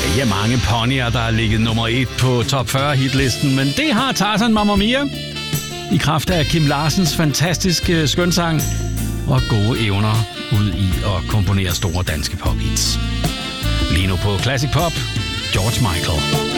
Ja, mange ponyer, der har ligget nummer 1 på top 40 hitlisten, men det har Tarzan Mamma Mia i kraft af Kim Larsens fantastiske skønsang og gode evner ud i at komponere store danske pophits. Lige nu på Classic Pop, George Michael.